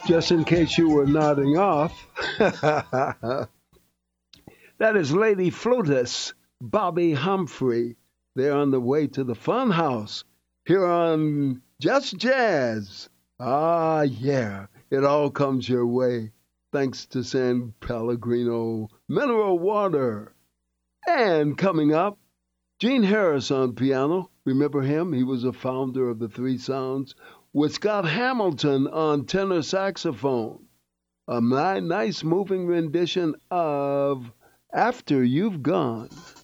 just in case you were nodding off. That is Lady Flutus, Bobby Humphrey. They're on the way to the Fun House here on Just Jazz. Ah, yeah, it all comes your way thanks to San Pellegrino mineral water. And coming up, Gene Harris on piano. Remember him? He was a founder of the Three Sounds, with Scott Hamilton on tenor saxophone. A nice moving rendition of After You've Gone.